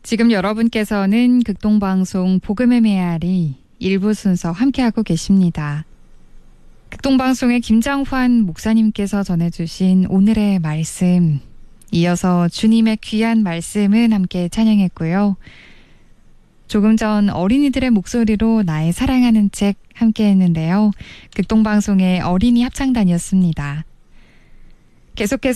지금 여러분께서는 극동방송 복음의 메아리 일부 순서 함께하고 계십니다. 극동방송의 김장환 목사님께서 전해주신 오늘의 말씀, 이어서 주님의 귀한 말씀은 함께 찬양했고요. 조금 전 어린이들의 목소리로 나의 사랑하는 책 함께 했는데요. 극동방송의 어린이 합창단이었습니다. 계속해서